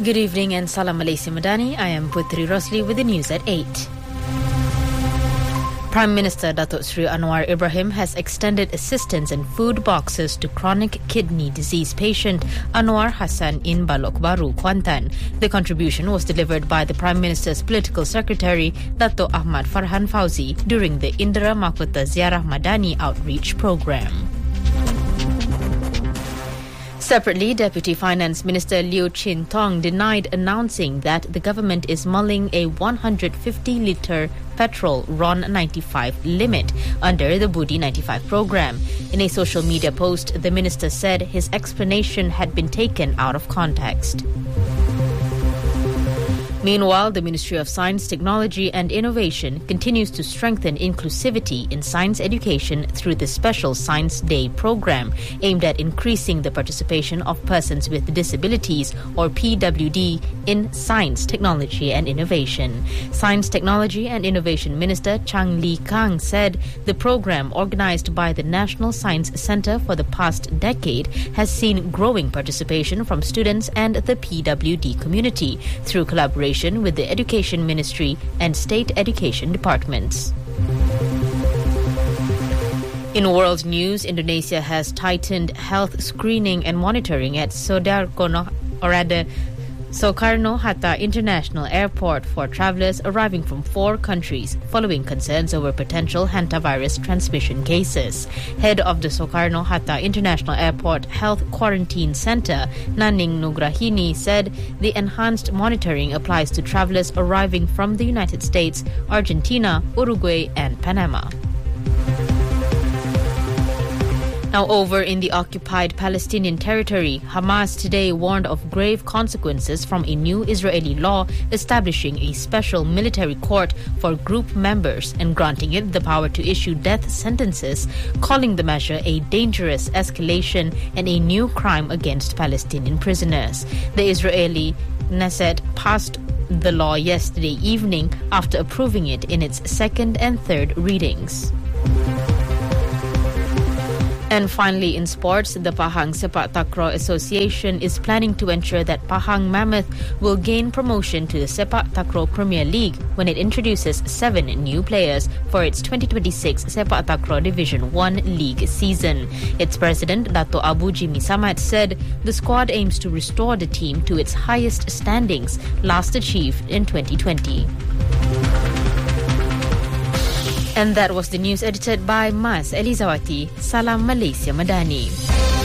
Good evening and Salam Malaysia Madani. I am Putri Rosli with the news at 8. Prime Minister Datuk Seri Anwar Ibrahim has extended assistance and food boxes to chronic kidney disease patient Anwar Hassan in Balok Baru, Kuantan. The contribution was delivered by the Prime Minister's political secretary Datuk Ahmad Farhan Fauzi during the Indira Mahkota Ziarah Madani outreach program. Separately, Deputy Finance Minister Liu Chin Tong denied announcing that the government is mulling a 150-litre petrol RON 95 limit under the Budi 95 program. In a social media post, the minister said his explanation had been taken out of context. Meanwhile, the Ministry of Science, Technology and Innovation continues to strengthen inclusivity in science education through the Special Science Day program, aimed at increasing the participation of persons with disabilities, or PWD, in science, technology and innovation. Science, Technology and Innovation Minister Chang Lee Kang said the program, organized by the National Science Centre for the past decade, has seen growing participation from students and the PWD community through collaboration with the Education Ministry and State Education Departments. In world news, Indonesia has tightened health screening and monitoring at Soekarno-Hatta International Airport for travellers arriving from 4 countries following concerns over potential hantavirus transmission cases. Head of the Soekarno-Hatta International Airport Health Quarantine Centre, Naning Nugrahini, said the enhanced monitoring applies to travellers arriving from the United States, Argentina, Uruguay and Panama. Now, over in the occupied Palestinian territory, Hamas today warned of grave consequences from a new Israeli law establishing a special military court for group members and granting it the power to issue death sentences, calling the measure a dangerous escalation and a new crime against Palestinian prisoners. The Israeli Knesset passed the law yesterday evening after approving it in its second and third readings. And finally, in sports, the Pahang Sepak Takraw Association is planning to ensure that Pahang Mammoth will gain promotion to the Sepak Takraw Premier League when it introduces 7 new players for its 2026 Sepak Takraw Division 1 League season. Its president, Dato' Abu Jimmy Samad, said the squad aims to restore the team to its highest standings, last achieved in 2020. And that was the news edited by Mas Elizawati. Salam Malaysia Madani.